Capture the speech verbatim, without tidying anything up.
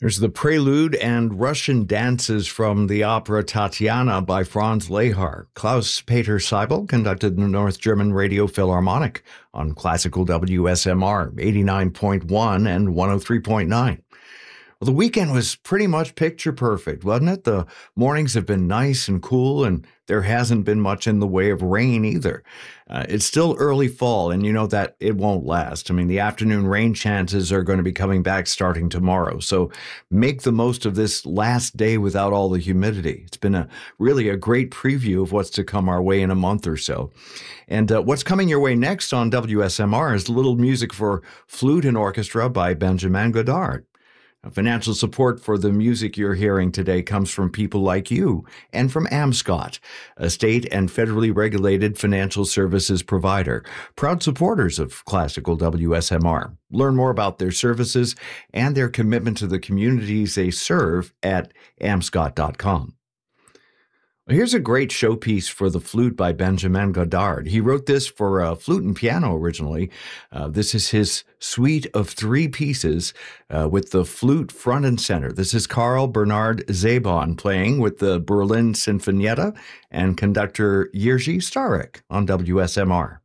There's the prelude and Russian dances from the opera Tatiana by Franz Lehar. Klaus-Peter Seibel conducted the North German Radio Philharmonic on classical W S M R eighty-nine point one and one oh three point nine. Well, the weekend was pretty much picture perfect, wasn't it? The mornings have been nice and cool, and there hasn't been much in the way of rain either. Uh, it's still early fall, and you know that it won't last. I mean, the afternoon rain chances are going to be coming back starting tomorrow. So make the most of this last day without all the humidity. It's been a really a great preview of what's to come our way in a month or so. And uh, what's coming your way next on W S M R is little music for flute and orchestra by Benjamin Godard. Financial support for the music you're hearing today comes from people like you and from Amscot, a state and federally regulated financial services provider, proud supporters of classical W S M R. Learn more about their services and their commitment to the communities they serve at amscot dot com. Here's a great showpiece for the flute by Benjamin Godard. He wrote this for uh, flute and piano originally. Uh, this is his suite of three pieces uh, with the flute front and center. This is Carl Bernhard Szabon playing with the Berlin Sinfonietta and conductor Jiří Starek on W S M R.